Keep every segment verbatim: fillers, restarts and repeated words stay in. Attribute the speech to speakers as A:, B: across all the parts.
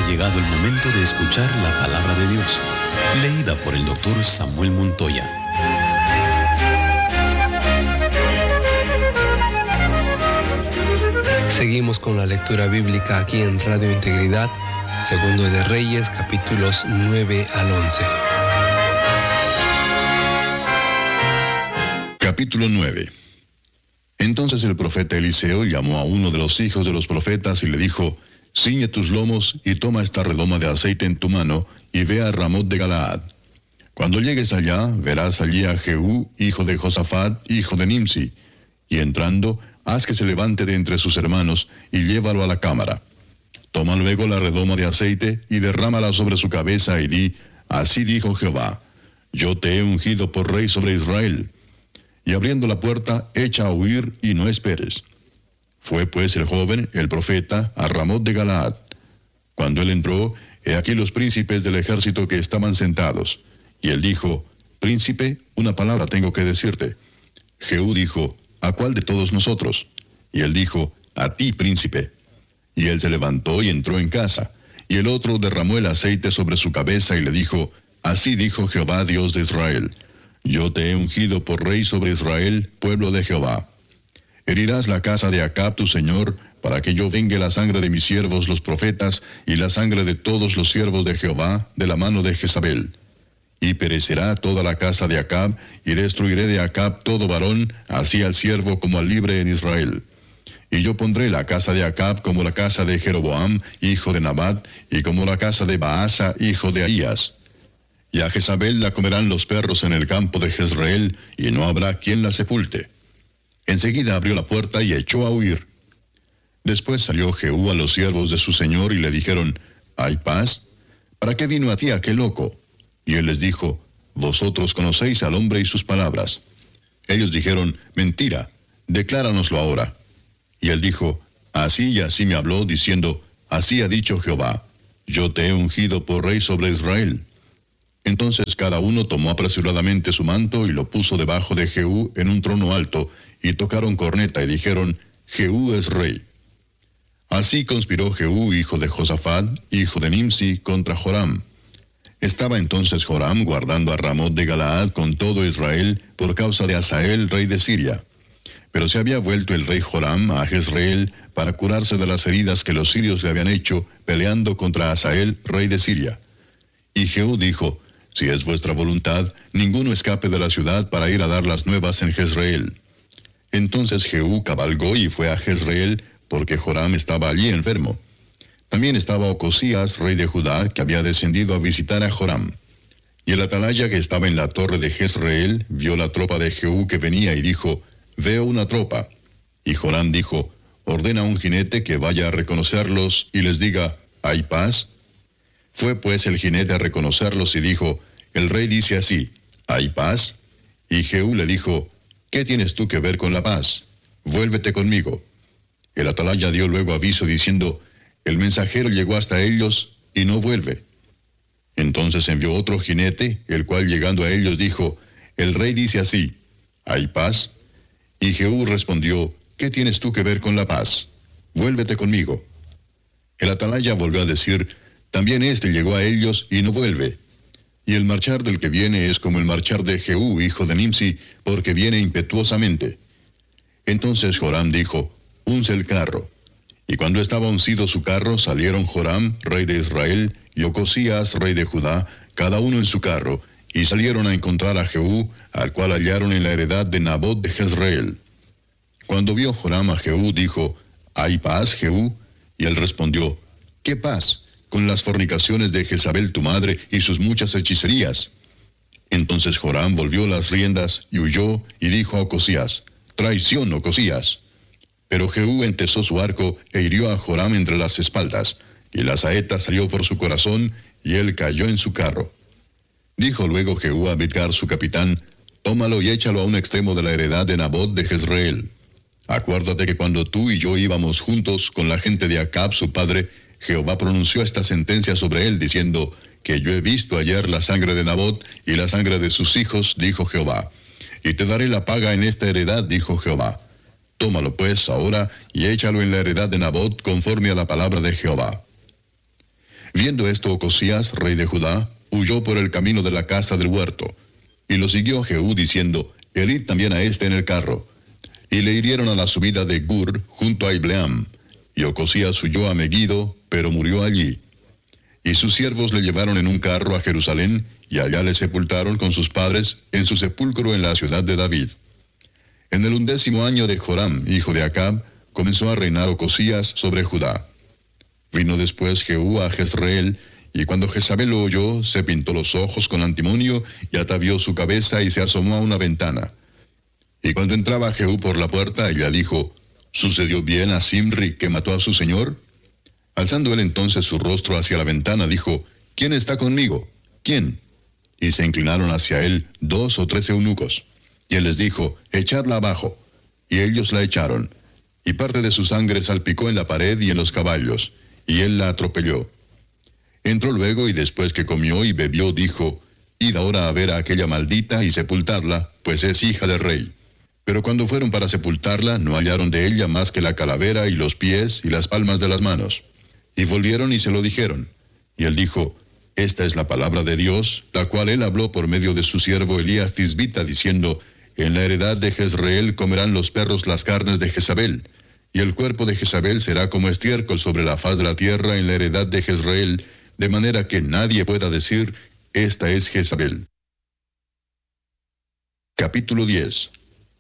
A: Ha llegado el momento de escuchar la palabra de Dios, leída por el doctor Samuel Montoya.
B: Seguimos con la lectura bíblica aquí en Radio Integridad, Segundo de Reyes, capítulos nueve al once.
C: Capítulo nueve. Entonces el profeta Eliseo llamó a uno de los hijos de los profetas y le dijo: ciñe tus lomos y toma esta redoma de aceite en tu mano y ve a Ramot de Galaad. Cuando llegues allá, verás allí a Jehú, hijo de Josafat, hijo de Nimsi, y entrando, haz que se levante de entre sus hermanos y llévalo a la cámara. Toma luego la redoma de aceite y derrámala sobre su cabeza y di: así dijo Jehová, yo te he ungido por rey sobre Israel. Y abriendo la puerta, echa a huir y no esperes. Fue pues el joven, el profeta, a Ramot de Galaad. Cuando él entró, he aquí los príncipes del ejército que estaban sentados. Y él dijo: príncipe, una palabra tengo que decirte. Jehú dijo: ¿a cuál de todos nosotros? Y él dijo: a ti, príncipe. Y él se levantó y entró en casa. Y el otro derramó el aceite sobre su cabeza y le dijo: así dijo Jehová, Dios de Israel, yo te he ungido por rey sobre Israel, pueblo de Jehová. Herirás la casa de Acab tu señor, para que yo vengue la sangre de mis siervos los profetas, y la sangre de todos los siervos de Jehová, de la mano de Jezabel. Y perecerá toda la casa de Acab, y destruiré de Acab todo varón, así al siervo como al libre en Israel. Y yo pondré la casa de Acab como la casa de Jeroboam, hijo de Nabat, y como la casa de Baasa, hijo de Ahías. Y a Jezabel la comerán los perros en el campo de Jezreel, y no habrá quien la sepulte. Enseguida abrió la puerta y echó a huir. Después salió Jehú a los siervos de su señor y le dijeron: ¿hay paz? ¿Para qué vino a ti aquel loco? Y él les dijo: vosotros conocéis al hombre y sus palabras. Ellos dijeron: mentira, decláranoslo ahora. Y él dijo: así y así me habló, diciendo: así ha dicho Jehová, yo te he ungido por rey sobre Israel. Entonces cada uno tomó apresuradamente su manto y lo puso debajo de Jehú en un trono alto, y tocaron corneta y dijeron: Jehú es rey. Así conspiró Jehú, hijo de Josafat, hijo de Nimsi, contra Joram. Estaba entonces Joram guardando a Ramot de Galaad con todo Israel por causa de Hazael, rey de Siria. Pero se había vuelto el rey Joram a Jezreel para curarse de las heridas que los sirios le habían hecho peleando contra Hazael, rey de Siria. Y Jehú dijo: si es vuestra voluntad, ninguno escape de la ciudad para ir a dar las nuevas en Jezreel. Entonces Jehú cabalgó y fue a Jezreel, porque Joram estaba allí enfermo. También estaba Ocosías, rey de Judá, que había descendido a visitar a Joram. Y el atalaya que estaba en la torre de Jezreel vio la tropa de Jehú que venía y dijo: veo una tropa. Y Joram dijo: ordena a un jinete que vaya a reconocerlos y les diga: ¿hay paz? Fue pues el jinete a reconocerlos y dijo: el rey dice así: ¿hay paz? Y Jehú le dijo: ¿qué tienes tú que ver con la paz? Vuélvete conmigo. El atalaya dio luego aviso diciendo: el mensajero llegó hasta ellos y no vuelve. Entonces envió otro jinete, el cual llegando a ellos dijo: el rey dice así: ¿hay paz? Y Jehú respondió: ¿qué tienes tú que ver con la paz? Vuélvete conmigo. El atalaya volvió a decir: también éste llegó a ellos y no vuelve. Y el marchar del que viene es como el marchar de Jehú, hijo de Nimsi, porque viene impetuosamente. Entonces Joram dijo: unce el carro. Y cuando estaba uncido su carro, salieron Joram, rey de Israel, y Ocosías, rey de Judá, cada uno en su carro, y salieron a encontrar a Jehú, al cual hallaron en la heredad de Nabot de Jezreel. Cuando vio Joram a Jehú, dijo: ¿hay paz, Jehú? Y él respondió: ¿qué paz? Con las fornicaciones de Jezabel tu madre y sus muchas hechicerías. Entonces Joram volvió las riendas y huyó, y dijo a Ocosías: traición, Ocosías. Pero Jehú entesó su arco e hirió a Joram entre las espaldas, y la saeta salió por su corazón, y él cayó en su carro. Dijo luego Jehú a Bidkar su capitán: tómalo y échalo a un extremo de la heredad de Nabot de Jezreel. Acuérdate que cuando tú y yo íbamos juntos con la gente de Acab su padre, Jehová pronunció esta sentencia sobre él, diciendo: que yo he visto ayer la sangre de Nabot y la sangre de sus hijos, dijo Jehová. Y te daré la paga en esta heredad, dijo Jehová. Tómalo pues ahora y échalo en la heredad de Nabot conforme a la palabra de Jehová. Viendo esto, Ocosías, rey de Judá, huyó por el camino de la casa del huerto. Y lo siguió Jehú, diciendo, herid también a este en el carro. Y le hirieron a la subida de Gur, junto a Ibleam. Y Ocosías huyó a Megiddo, pero murió allí. Y sus siervos le llevaron en un carro a Jerusalén, y allá le sepultaron con sus padres en su sepulcro en la ciudad de David. En el undécimo año de Joram, hijo de Acab, comenzó a reinar Ocosías sobre Judá. Vino después Jehú a Jezreel, y cuando Jezabel lo oyó, se pintó los ojos con antimonio, y atavió su cabeza y se asomó a una ventana. Y cuando entraba Jehú por la puerta, ella dijo, ¿sucedió bien a Zimri que mató a su señor? Alzando él entonces su rostro hacia la ventana, dijo, ¿quién está conmigo? ¿Quién? Y se inclinaron hacia él dos o tres eunucos. Y él les dijo, echadla abajo. Y ellos la echaron. Y parte de su sangre salpicó en la pared y en los caballos. Y él la atropelló. Entró luego y después que comió y bebió, dijo, id ahora a ver a aquella maldita y sepultarla, pues es hija del rey. Pero cuando fueron para sepultarla, no hallaron de ella más que la calavera y los pies y las palmas de las manos. Y volvieron y se lo dijeron. Y él dijo, esta es la palabra de Dios, la cual él habló por medio de su siervo Elías Tisbita, diciendo, en la heredad de Jezreel comerán los perros las carnes de Jezabel, y el cuerpo de Jezabel será como estiércol sobre la faz de la tierra en la heredad de Jezreel, de manera que nadie pueda decir, esta es Jezabel. Capítulo diez.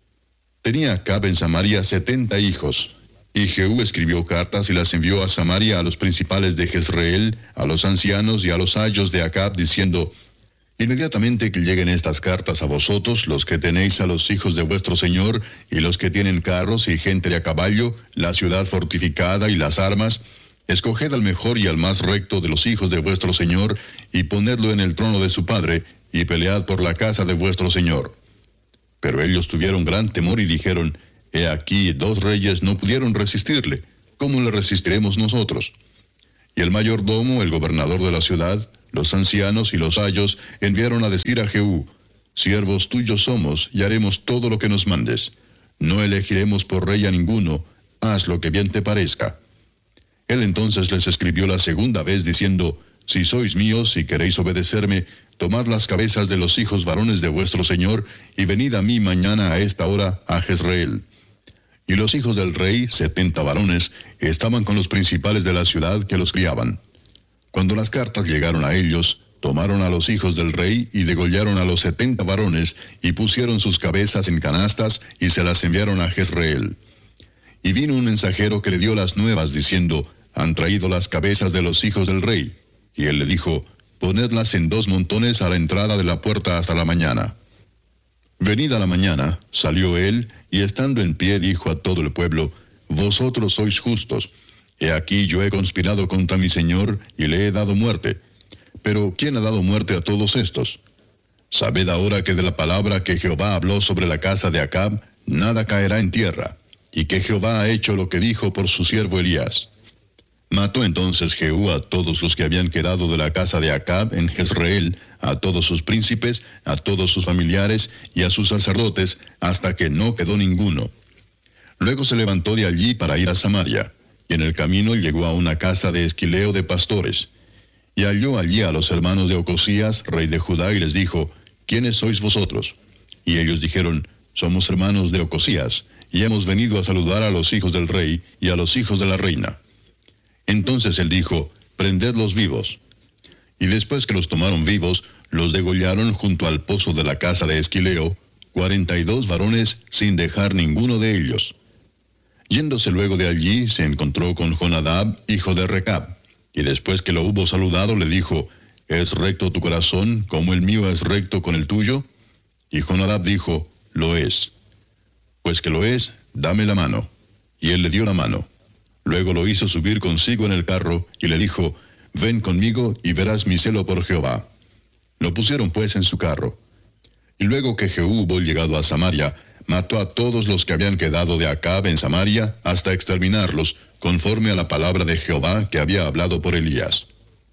C: Tenía Acab en Samaria setenta hijos, y Jehú escribió cartas y las envió a Samaria a los principales de Jezreel, a los ancianos y a los ayos de Acab, diciendo, inmediatamente que lleguen estas cartas a vosotros, los que tenéis a los hijos de vuestro señor, y los que tienen carros y gente de a caballo, la ciudad fortificada y las armas, escoged al mejor y al más recto de los hijos de vuestro señor, y ponedlo en el trono de su padre, y pelead por la casa de vuestro señor. Pero ellos tuvieron gran temor y dijeron, he aquí, dos reyes no pudieron resistirle, ¿cómo le resistiremos nosotros? Y el mayordomo, el gobernador de la ciudad, los ancianos y los ayos enviaron a decir a Jehú, siervos tuyos somos, y haremos todo lo que nos mandes. No elegiremos por rey a ninguno, haz lo que bien te parezca. Él entonces les escribió la segunda vez diciendo, si sois míos y queréis obedecerme, tomad las cabezas de los hijos varones de vuestro señor, y venid a mí mañana a esta hora a Jezreel. Y los hijos del rey, setenta varones, estaban con los principales de la ciudad que los criaban. Cuando las cartas llegaron a ellos, tomaron a los hijos del rey y degollaron a los setenta varones, y pusieron sus cabezas en canastas, y se las enviaron a Jezreel. Y vino un mensajero que le dio las nuevas, diciendo, han traído las cabezas de los hijos del rey. Y él le dijo, ponedlas en dos montones a la entrada de la puerta hasta la mañana. Venida la mañana, salió él, y estando en pie dijo a todo el pueblo, vosotros sois justos. He aquí yo he conspirado contra mi señor, y le he dado muerte. Pero ¿quién ha dado muerte a todos estos? Sabed ahora que de la palabra que Jehová habló sobre la casa de Acab, nada caerá en tierra, y que Jehová ha hecho lo que dijo por su siervo Elías. Mató entonces Jehú a todos los que habían quedado de la casa de Acab en Jezreel, a todos sus príncipes, a todos sus familiares y a sus sacerdotes, hasta que no quedó ninguno. Luego se levantó de allí para ir a Samaria, y en el camino llegó a una casa de esquileo de pastores. Y halló allí a los hermanos de Ocosías, rey de Judá, y les dijo, ¿quiénes sois vosotros? Y ellos dijeron, somos hermanos de Ocosías, y hemos venido a saludar a los hijos del rey y a los hijos de la reina. Entonces él dijo, prendedlos vivos. Y después que los tomaron vivos, los degollaron junto al pozo de la casa de Esquileo, cuarenta y dos varones sin dejar ninguno de ellos. Yéndose luego de allí, se encontró con Jonadab, hijo de Recab, y después que lo hubo saludado, le dijo, ¿es recto tu corazón, como el mío es recto con el tuyo? Y Jonadab dijo, lo es. Pues que lo es, dame la mano. Y él le dio la mano. Luego lo hizo subir consigo en el carro, y le dijo, ven conmigo y verás mi celo por Jehová. Lo pusieron pues en su carro. Y luego que Jehú hubo llegado a Samaria, mató a todos los que habían quedado de Acab en Samaria, hasta exterminarlos, conforme a la palabra de Jehová que había hablado por Elías.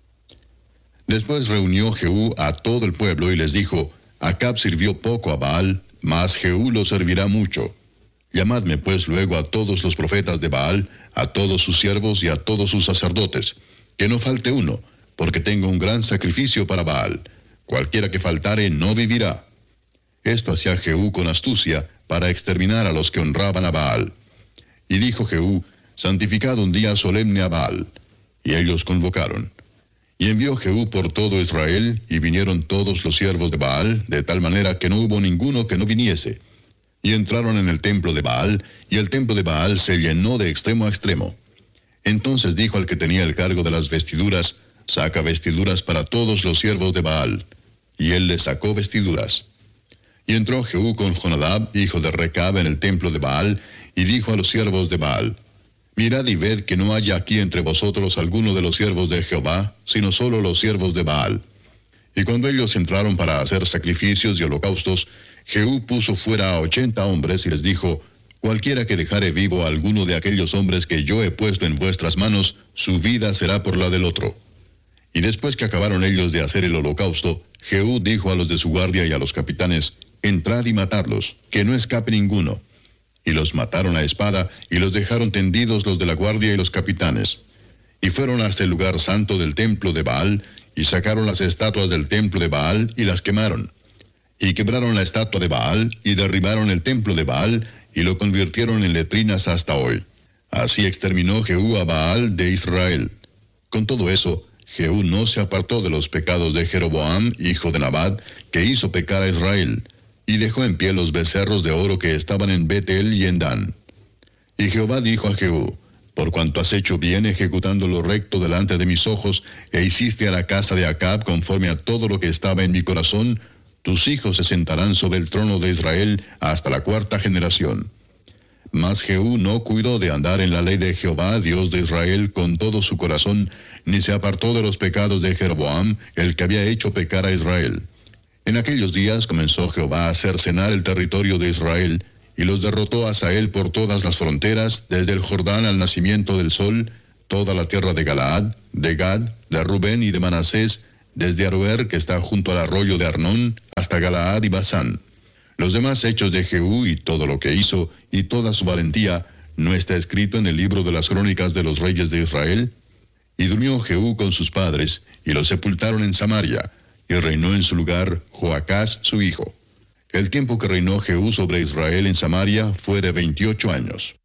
C: Después reunió Jehú a todo el pueblo y les dijo, Acab sirvió poco a Baal, mas Jehú lo servirá mucho. Llamadme pues luego a todos los profetas de Baal, a todos sus siervos y a todos sus sacerdotes, que no falte uno, porque tengo un gran sacrificio para Baal. Cualquiera que faltare no vivirá. Esto hacía Jehú con astucia, para exterminar a los que honraban a Baal. Y dijo Jehú, santificad un día solemne a Baal. Y ellos convocaron. Y envió Jehú por todo Israel, y vinieron todos los siervos de Baal, de tal manera que no hubo ninguno que no viniese. Y entraron en el templo de Baal, y el templo de Baal se llenó de extremo a extremo. Entonces dijo al que tenía el cargo de las vestiduras, saca vestiduras para todos los siervos de Baal. Y él les sacó vestiduras. Y entró Jehú con Jonadab, hijo de Recab, en el templo de Baal, y dijo a los siervos de Baal, mirad y ved que no haya aquí entre vosotros alguno de los siervos de Jehová, sino solo los siervos de Baal. Y cuando ellos entraron para hacer sacrificios y holocaustos, Jehú puso fuera a ochenta hombres y les dijo, cualquiera que dejare vivo a alguno de aquellos hombres que yo he puesto en vuestras manos, su vida será por la del otro. Y después que acabaron ellos de hacer el holocausto, Jehú dijo a los de su guardia y a los capitanes, entrad y matadlos, que no escape ninguno. Y los mataron a espada, y los dejaron tendidos los de la guardia y los capitanes. Y fueron hasta el lugar santo del templo de Baal, y sacaron las estatuas del templo de Baal, y las quemaron. Y quebraron la estatua de Baal, y derribaron el templo de Baal, y lo convirtieron en letrinas hasta hoy. Así exterminó Jehú a Baal de Israel. Con todo eso, Jehú no se apartó de los pecados de Jeroboam, hijo de Nabat, que hizo pecar a Israel, y dejó en pie los becerros de oro que estaban en Betel y en Dan. Y Jehová dijo a Jehú, por cuanto has hecho bien ejecutando lo recto delante de mis ojos, e hiciste a la casa de Acab conforme a todo lo que estaba en mi corazón, tus hijos se sentarán sobre el trono de Israel hasta la cuarta generación. Mas Jehú no cuidó de andar en la ley de Jehová, Dios de Israel, con todo su corazón, ni se apartó de los pecados de Jeroboam, el que había hecho pecar a Israel. En aquellos días comenzó Jehová a cercenar el territorio de Israel, y los derrotó a Hazael por todas las fronteras, desde el Jordán al nacimiento del sol, toda la tierra de Galaad, de Gad, de Rubén y de Manasés, desde Aroer, que está junto al arroyo de Arnón, hasta Galaad y Basán. Los demás hechos de Jehú y todo lo que hizo, y toda su valentía, ¿no está escrito en el libro de las crónicas de los reyes de Israel? Y durmió Jehú con sus padres, y lo sepultaron en Samaria, y reinó en su lugar Joacás su hijo. El tiempo que reinó Jehú sobre Israel en Samaria fue de veintiocho años.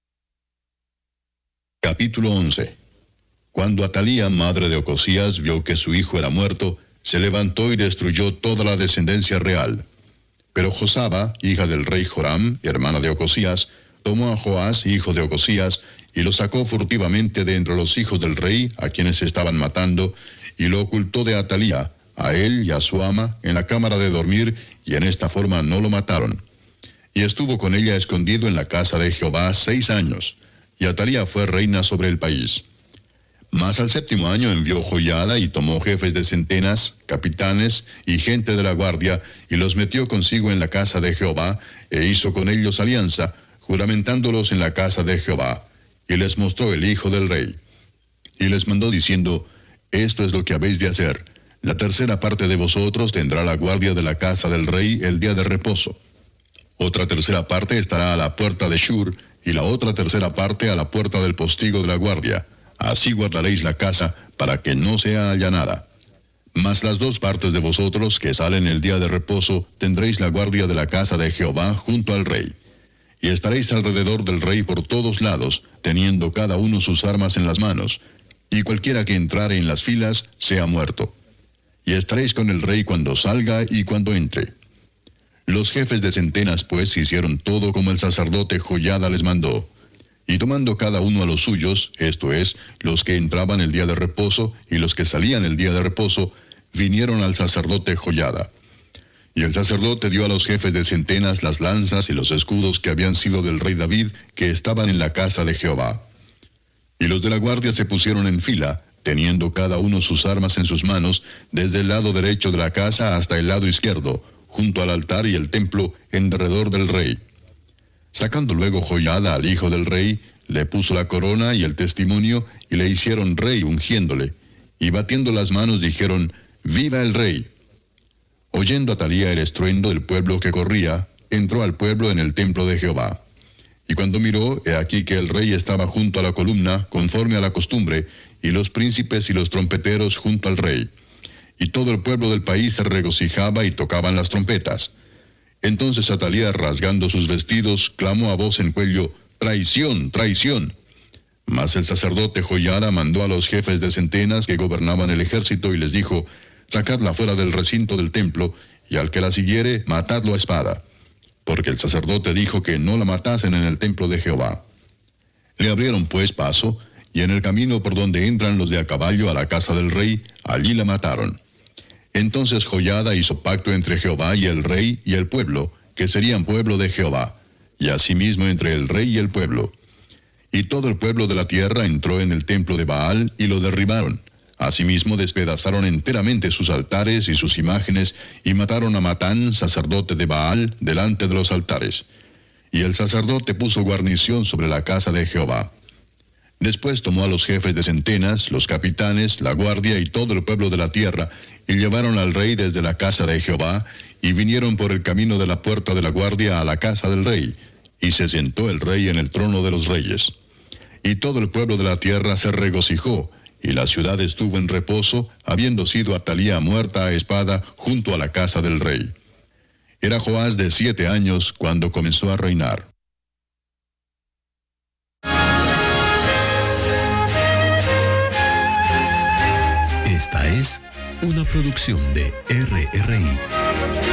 C: Capítulo once. Cuando Atalía, madre de Ocosías, vio que su hijo era muerto, se levantó y destruyó toda la descendencia real. Pero Josaba, hija del rey Joram, hermana de Ocosías, tomó a Joás, hijo de Ocosías, y lo sacó furtivamente de entre los hijos del rey, a quienes estaban matando, y lo ocultó de Atalía, a él y a su ama, en la cámara de dormir, y en esta forma no lo mataron. Y estuvo con ella escondido en la casa de Jehová seis años, y Atalía fue reina sobre el país. Mas al séptimo año envió Joiada y tomó jefes de centenas, capitanes y gente de la guardia, y los metió consigo en la casa de Jehová, e hizo con ellos alianza, juramentándolos en la casa de Jehová, y les mostró el hijo del rey. Y les mandó diciendo, esto es lo que habéis de hacer. La tercera parte de vosotros tendrá la guardia de la casa del rey el día de reposo. Otra tercera parte estará a la puerta de Shur, y la otra tercera parte a la puerta del postigo de la guardia. Así guardaréis la casa, para que no sea allanada. Mas las dos partes de vosotros que salen el día de reposo, tendréis la guardia de la casa de Jehová junto al rey. Y estaréis alrededor del rey por todos lados, teniendo cada uno sus armas en las manos, y cualquiera que entrare en las filas sea muerto. Y estaréis con el rey cuando salga y cuando entre. Los jefes de centenas, pues, hicieron todo como el sacerdote Joiada les mandó. Y tomando cada uno a los suyos, esto es, los que entraban el día de reposo y los que salían el día de reposo, vinieron al sacerdote Joiada. Y el sacerdote dio a los jefes de centenas las lanzas y los escudos que habían sido del rey David, que estaban en la casa de Jehová. Y los de la guardia se pusieron en fila, teniendo cada uno sus armas en sus manos, desde el lado derecho de la casa hasta el lado izquierdo, junto al altar y el templo, en derredor del rey. Sacando luego Joiada al hijo del rey, le puso la corona y el testimonio, y le hicieron rey ungiéndole, y batiendo las manos dijeron, ¡viva el rey! Oyendo Atalía el estruendo del pueblo que corría, entró al pueblo en el templo de Jehová. Y cuando miró, he aquí que el rey estaba junto a la columna, conforme a la costumbre, y los príncipes y los trompeteros junto al rey. Y todo el pueblo del país se regocijaba y tocaban las trompetas. Entonces Atalía, rasgando sus vestidos, clamó a voz en cuello, «¡Traición, traición!». Mas el sacerdote Joiada mandó a los jefes de centenas que gobernaban el ejército y les dijo, «Sacadla fuera del recinto del templo, y al que la siguiere, matadlo a espada». Porque el sacerdote dijo que no la matasen en el templo de Jehová. Le abrieron pues paso, y en el camino por donde entran los de a caballo a la casa del rey, allí la mataron. Entonces Joiada hizo pacto entre Jehová y el rey y el pueblo, que serían pueblo de Jehová, y asimismo entre el rey y el pueblo. Y todo el pueblo de la tierra entró en el templo de Baal y lo derribaron. Asimismo despedazaron enteramente sus altares y sus imágenes, y mataron a Matán, sacerdote de Baal, delante de los altares. Y el sacerdote puso guarnición sobre la casa de Jehová. Después tomó a los jefes de centenas, los capitanes, la guardia y todo el pueblo de la tierra, y llevaron al rey desde la casa de Jehová, y vinieron por el camino de la puerta de la guardia a la casa del rey, y se sentó el rey en el trono de los reyes. Y todo el pueblo de la tierra se regocijó, y la ciudad estuvo en reposo, habiendo sido Atalía muerta a espada junto a la casa del rey. Era Joás de siete años cuando comenzó a reinar.
A: Esta es una producción de R R I.